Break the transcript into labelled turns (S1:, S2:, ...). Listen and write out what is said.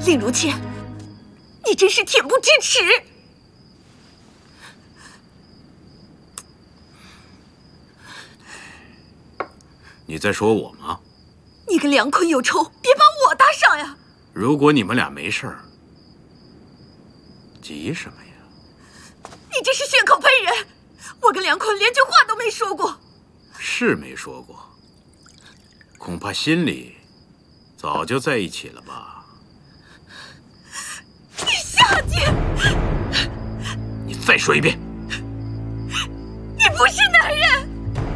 S1: 令如倩，你真是恬不知耻！
S2: 你在说我吗？
S1: 你跟梁坤有仇，别把我搭上呀！
S2: 如果你们俩没事儿，急什么呀？
S1: 你这是血口喷人！我跟梁坤连句话都没说过。
S2: 是没说过，恐怕心里早就在一起了吧？
S1: 你下贱！
S2: 你再说一遍。